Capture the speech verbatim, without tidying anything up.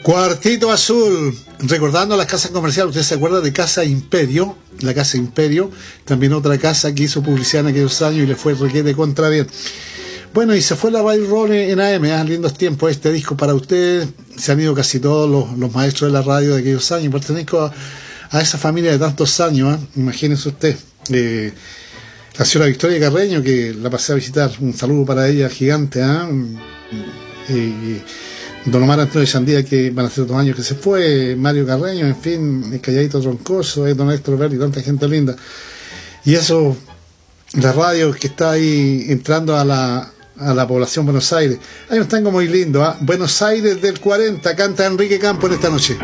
Cuartito Azul, recordando las casas comerciales. Usted se acuerda de Casa Imperio, la Casa Imperio, también otra casa que hizo publicidad en aquellos años y le fue requete contra bien. Bueno, y se fue la Radio Roll en A M, ¿eh? Lindos tiempos este disco para ustedes. Se han ido casi todos los, los maestros de la radio de aquellos años. Pertenezco a, a esa familia de tantos años, ¿eh? Imagínense usted. Eh, la señora Victoria Carreño, que la pasé a visitar, un saludo para ella gigante, ¿eh? Eh, Don Omar Antonio Sandía, que van a ser dos años que se fue, Mario Carreño, en fin, el Calladito Troncoso, eh, Don Héctor Verdi, tanta gente linda. Y eso, la radio que está ahí entrando a la, a la población Buenos Aires. Hay un tango muy lindo, ¿eh? Buenos Aires del cuarenta, canta Enrique Campo en esta noche.